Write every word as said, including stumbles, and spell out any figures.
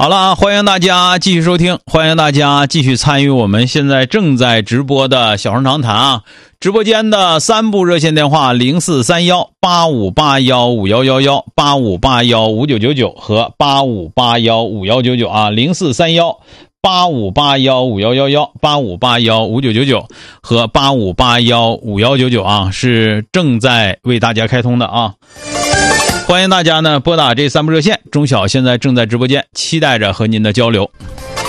好了啊，欢迎大家继续收听，欢迎大家继续参与我们现在正在直播的小声长谈啊。直播间的三部热线电话零四三一八五八一五一一一、八五八一五九九九和八五八一五一九九啊，零四三一八五八一五一一一、八五八一五九九九和八五八一五一九九啊，是正在为大家开通的啊。欢迎大家呢拨打这三部热线，钟晓现在正在直播间，期待着和您的交流。